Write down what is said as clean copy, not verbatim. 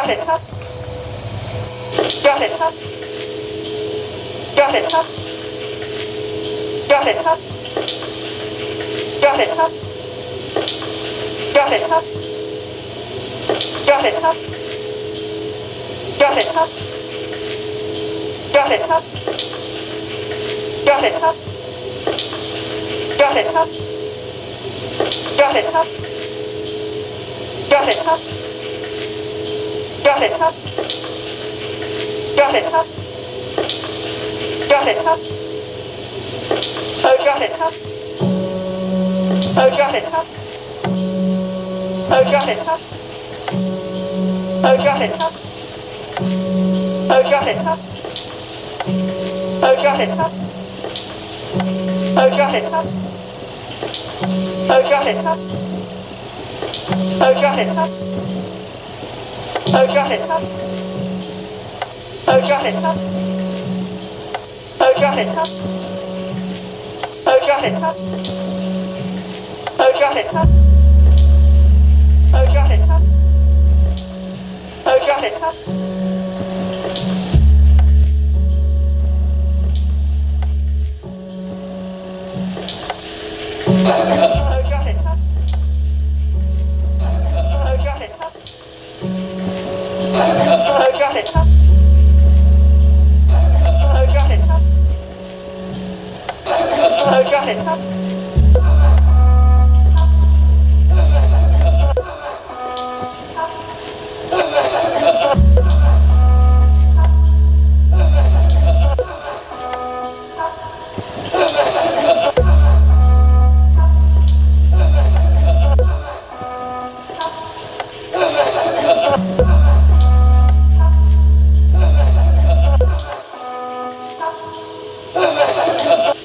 Drop it. Drop it. Drop it. Drop it. Drop it. Drop it. Drop it. Drop it. Drop it. Drop it. Drop it. Drop it. Drop it. Drop it. Drop it. Drop it. Oh, drop it. Oh, drop it. Oh, drop it. Oh, drop it. Oh, drop it. Oh, drop it. Oh, drop it. Oh, drop it. Oh, drop it. Oh, drop it. Oh, drop it. Oh, drop it. Oh, drop it. Oh, drop it. Oh, drop it. Oh, drop it. Ha ha ha ha!